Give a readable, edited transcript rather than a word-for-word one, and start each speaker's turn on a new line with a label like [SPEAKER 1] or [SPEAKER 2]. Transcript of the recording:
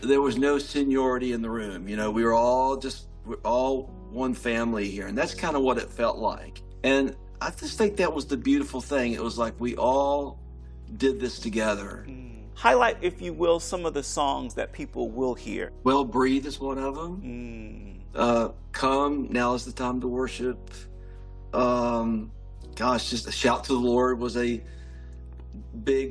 [SPEAKER 1] there was no seniority in the room. We were we're all one family here, and that's kind of what it felt like. And I just think that was the beautiful thing. It was like we all did this together.
[SPEAKER 2] Highlight, if you will, some of the songs that people will hear.
[SPEAKER 1] Well, Breathe is one of them. Come, Now is the Time to Worship. Just a Shout to the Lord was a big